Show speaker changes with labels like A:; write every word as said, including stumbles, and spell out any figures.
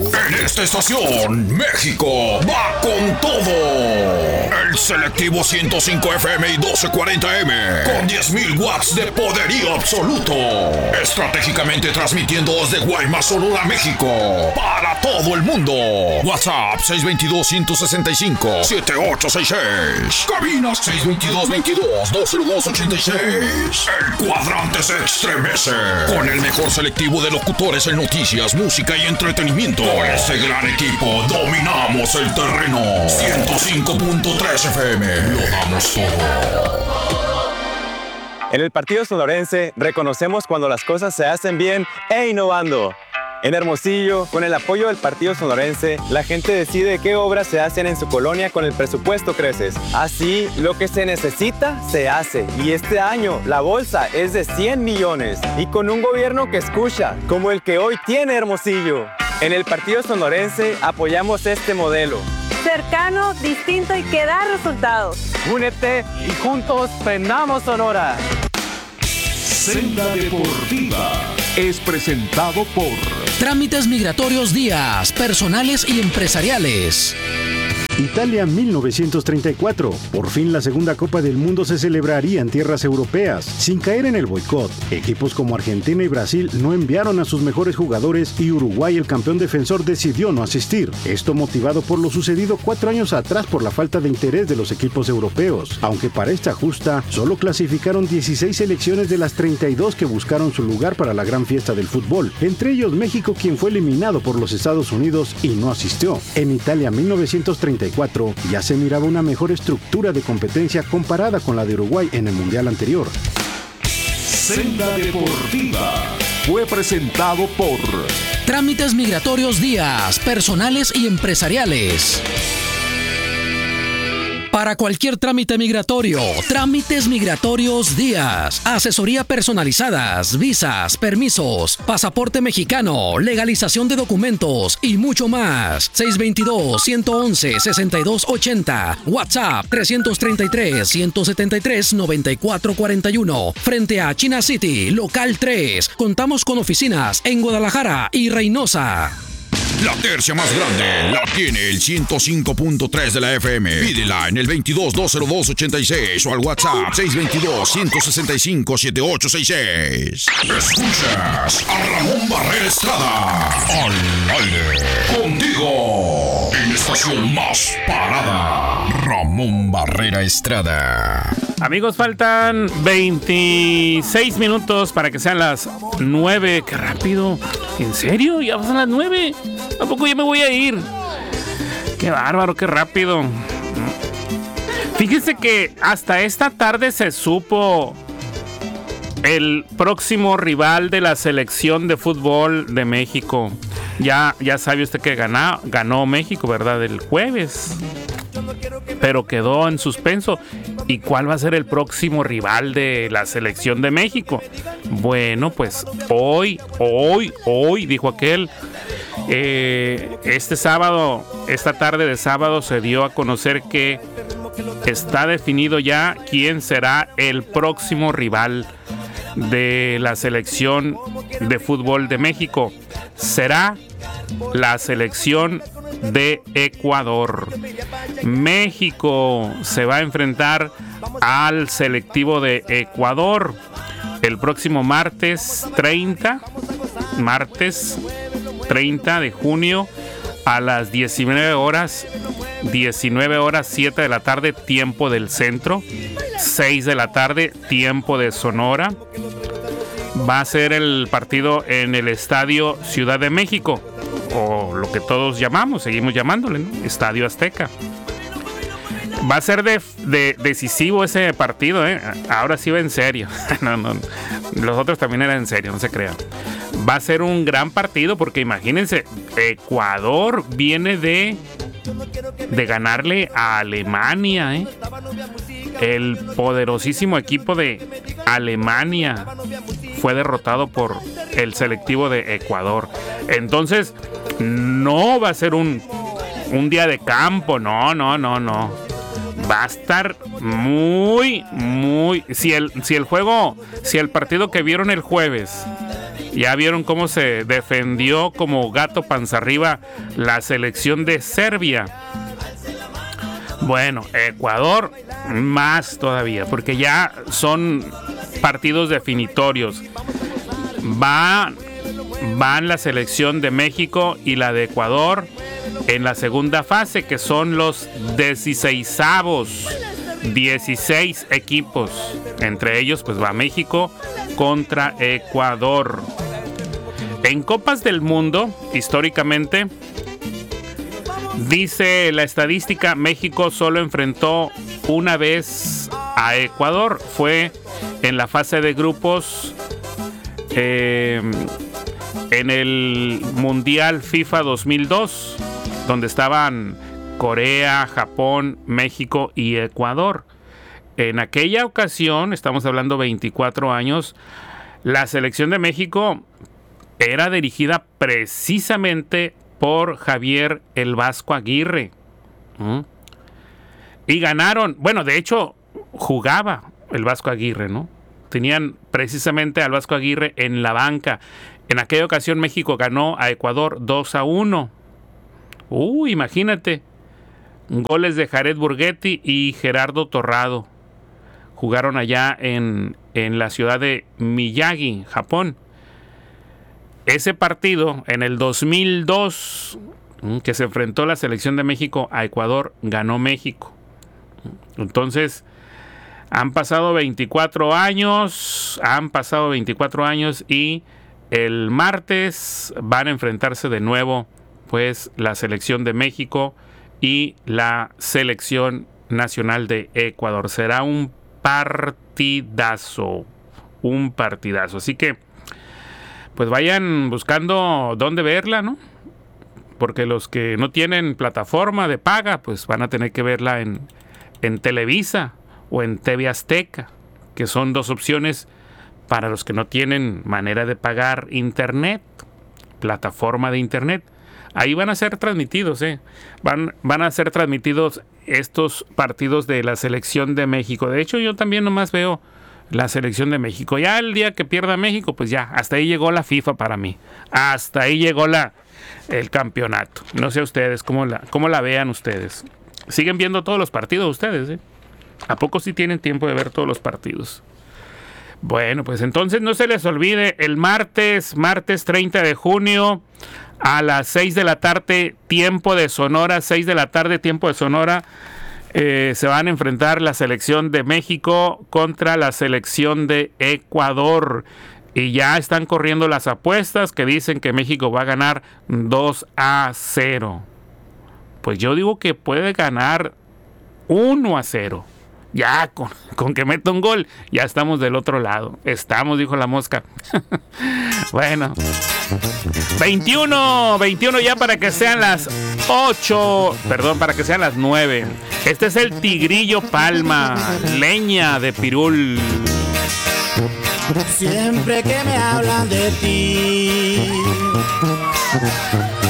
A: En esta estación, México va con todo. El selectivo ciento cinco F M y doce cuarenta M, con diez mil watts de poderío absoluto. Estratégicamente transmitiendo desde Guaymas, Sonora, México, para todo el mundo. WhatsApp seis dos dos, uno seis cinco, siete ocho seis seis. Cabina seis dos dos, veintidós, dos cero dos, ochenta y seis. El cuadrante se estremece con el mejor selectivo de locutores en noticias, música y entretenimiento. Por ese gran equipo dominamos el terreno. ciento cinco punto tres F M, lo damos todo.
B: En el partido sonorense reconocemos cuando las cosas se hacen bien e innovando. En Hermosillo, con el apoyo del Partido Sonorense, la gente decide qué obras se hacen en su colonia con el presupuesto Creces. Así, lo que se necesita, se hace. Y este año, la bolsa es de cien millones. Y con un gobierno que escucha, como el que hoy tiene Hermosillo. En el Partido Sonorense, apoyamos este modelo.
C: Cercano, distinto y que da resultados.
D: Únete y juntos prendamos Sonora.
E: Senda Deportiva es presentado por
F: Trámites Migratorios Díaz, personales y empresariales.
G: Italia mil novecientos treinta y cuatro. Por fin la segunda Copa del Mundo se celebraría en tierras europeas, sin caer en el boicot. Equipos como Argentina y Brasil no enviaron a sus mejores jugadores y Uruguay, el campeón defensor, decidió no asistir. Esto motivado por lo sucedido cuatro años atrás por la falta de interés de los equipos europeos. Aunque para esta justa, solo clasificaron dieciséis selecciones de las treinta y dos que buscaron su lugar para la gran fiesta del fútbol. Entre ellos México, quien fue eliminado por los Estados Unidos y no asistió. En Italia mil novecientos treinta y cuatro ya se miraba una mejor estructura de competencia comparada con la de Uruguay en el Mundial anterior.
E: Senda Deportiva fue presentado por
F: Trámites Migratorios Díaz, personales y empresariales. Para cualquier trámite migratorio, Trámites Migratorios Díaz. Asesoría personalizadas, visas, permisos, pasaporte mexicano, legalización de documentos y mucho más. seis dos dos, uno uno uno, seis dos ocho cero. WhatsApp tres tres tres, uno siete tres, nueve cuatro cuatro uno. Frente a China City, local tres. Contamos con oficinas en Guadalajara y Reynosa.
A: La tercia más grande la tiene el ciento cinco punto tres de la F M. Pídela en el veintidós, dos cero dos, ochenta y seis o al WhatsApp seis dos dos, uno seis cinco, siete ocho seis seis. Escuchas a Ramón Barrera Estrada al aire contigo en la estación más parada. Ramón Barrera Estrada.
H: Amigos, faltan veintiséis minutos para que sean las nueve. ¡Qué rápido! ¿En serio? ¿Ya pasan las nueve? ¿A poco ya me voy a ir? ¡Qué bárbaro, qué rápido! Fíjense que hasta esta tarde se supo el próximo rival de la selección de fútbol de México. Ya, ya sabe usted que ganó, ganó México, ¿verdad? El jueves. Pero quedó en suspenso. ¿Y cuál va a ser el próximo rival de la selección de México? Bueno, pues hoy, hoy, hoy, dijo aquel, eh, este sábado, esta tarde de sábado se dio a conocer que está definido ya quién será el próximo rival de la selección de fútbol de México. Será la selección de Ecuador. México se va a enfrentar al selectivo de Ecuador el próximo martes treinta, martes treinta de junio a las diecinueve horas, diecinueve horas siete de la tarde, tiempo del centro, seis de la tarde, tiempo de Sonora. Va a ser el partido en el Estadio Ciudad de México, o lo que todos llamamos, seguimos llamándole, ¿no? Estadio Azteca. Va a ser de, de decisivo ese partido, ¿eh? Ahora sí va en serio. no, no, los otros también eran en serio, no se crean. Va a ser un gran partido porque imagínense, Ecuador viene de, de ganarle a Alemania, ¿eh? El poderosísimo equipo de Alemania fue derrotado por el selectivo de Ecuador. Entonces, no va a ser un, un día de campo, no, no, no, no. Va a estar muy, muy... Si el, si el juego, si el partido que vieron el jueves Ya vieron cómo se defendió como gato panza arriba la selección de Serbia. Bueno, Ecuador más todavía, porque ya son partidos definitorios. Va, van la selección de México y la de Ecuador en la segunda fase, que son los dieciseisavos. dieciséis equipos. Entre ellos, pues va México contra Ecuador. En Copas del Mundo, históricamente, dice la estadística, México solo enfrentó una vez a Ecuador. Fue en la fase de grupos eh, en el Mundial FIFA dos mil dos, donde estaban Corea, Japón, México y Ecuador. En aquella ocasión, estamos hablando veinticuatro años, la selección de México era dirigida precisamente por Javier el Vasco Aguirre. ¿Mm? Y ganaron, bueno, de hecho, jugaba el Vasco Aguirre, ¿no? Tenían precisamente al Vasco Aguirre en la banca. En aquella ocasión México ganó a Ecuador dos a uno. Uh, imagínate. Goles de Jared Borghetti y Gerardo Torrado. Jugaron allá en, en la ciudad de Miyagi, Japón. Ese partido, en el dos mil dos, que se enfrentó la selección de México a Ecuador, ganó México. Entonces, han pasado veinticuatro años, han pasado veinticuatro años y el martes van a enfrentarse de nuevo, pues, la selección de México y la selección nacional de Ecuador. Será un partidazo, un partidazo. Así que, pues vayan buscando dónde verla, ¿no? Porque los que no tienen plataforma de paga, pues van a tener que verla en, en Televisa o en T V Azteca, que son dos opciones para los que no tienen manera de pagar internet, plataforma de internet. Ahí van a ser transmitidos, ¿eh? Van, van a ser transmitidos estos partidos de la selección de México. De hecho, yo también nomás veo la selección de México. Ya el día que pierda México, pues ya, hasta ahí llegó la FIFA para mí. Hasta ahí llegó la, el campeonato. No sé ustedes, cómo la, cómo la vean ustedes. ¿Siguen viendo todos los partidos ustedes, eh? ¿A poco sí tienen tiempo de ver todos los partidos? Bueno, pues entonces no se les olvide, el martes, martes treinta de junio, a las seis de la tarde, tiempo de Sonora, seis de la tarde, tiempo de Sonora, eh, se van a enfrentar la selección de México contra la selección de Ecuador. Y ya están corriendo las apuestas que dicen que México va a ganar dos a cero. Pues yo digo que puede ganar uno a cero. Ya, con, con que meta un gol, ya estamos del otro lado. Estamos, dijo la mosca. Bueno, veintiuno, veintiuno ya para que sean las ocho, perdón, para que sean las nueve. Este es el Tigrillo Palma, leña de pirul.
I: Siempre que me hablan de ti,